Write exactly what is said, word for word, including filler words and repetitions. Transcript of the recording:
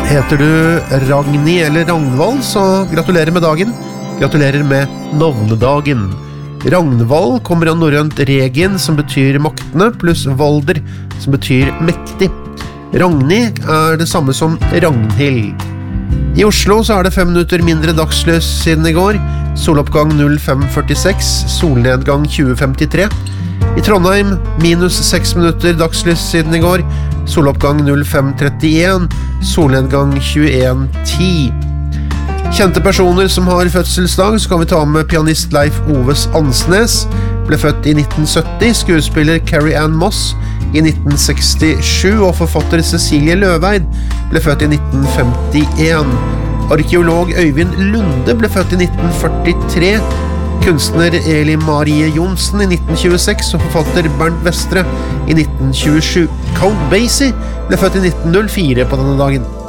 Heter du Ragnhild eller Ragnvald, så gratulerer med dagen. Gratulerer med navnedagen. Ragnvald kommer av norrønt regin, som betyr maktene, pluss valder, som betyr mektig. Ragnhild er det samme som Ragnhild. I Oslo så er det fem minutter mindre dagslys siden i går. Soloppgang null fem førtiseks, solnedgang tjue femtitre. I Trondheim minus seks minutter dagslys siden i går. Soloppgang null fem trettien, solnedgang tjueen ti. Kjente personer som har fødselsdag, så kan vi ta med pianist Leif Oves Ansnes. Ble født i nitten sytti, skuespiller Carrie Ann Moss i nitten sekstisju, og forfatter Cecilie Løveid ble født i nitten femtien. Arkeolog Øyvind Lunde ble født i nitten førtitre. Kunstner Eli Marie Jonsen i nitten tjueseks og forfatter Bernt Vestre i nitten tjuesju. Count Basie ble født i nitten null fire på denne dagen.